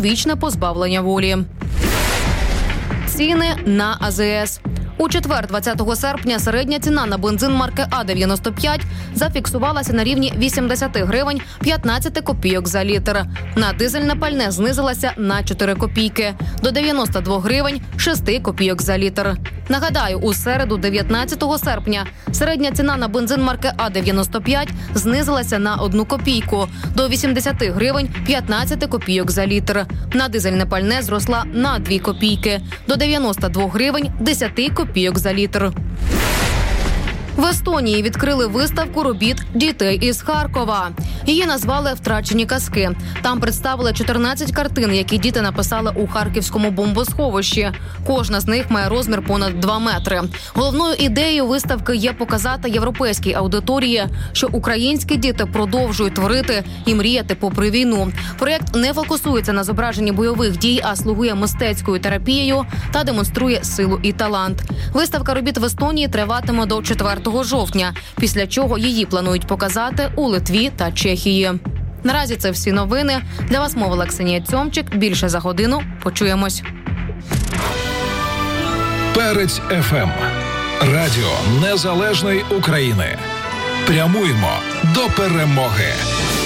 довічне позбавлення волі. Ціни на АЗС. У четвер, 20 серпня, середня ціна на бензин марки А-95 зафіксувалася на рівні 80 гривень 15 копійок за літр. На дизельне пальне знизилася на 4 копійки – до 92 гривень 6 копійок за літр. Нагадаю, у середу, 19 серпня, середня ціна на бензин марки А-95 знизилася на 1 копійку – до 80 гривень 15 копійок за літр. На дизельне пальне зросла на 2 копійки – до 92 гривень 10 копійок за літр. В Естонії відкрили виставку робіт дітей із Харкова. Її назвали «Втрачені казки». Там представили 14 картин, які діти написали у харківському бомбосховищі. Кожна з них має розмір понад 2 метри. Головною ідеєю виставки є показати європейській аудиторії, що українські діти продовжують творити і мріяти попри війну. Проєкт не фокусується на зображенні бойових дій, а слугує мистецькою терапією та демонструє силу і талант. Виставка робіт в Естонії триватиме до 4 жовтня, після чого її планують показати у Литві та Чехії. Наразі це всі новини. Для вас мовила Ксенія Цьомчик. Більше за годину. Почуємось. Перець ФМ. Радіо Незалежної України. Прямуємо до перемоги.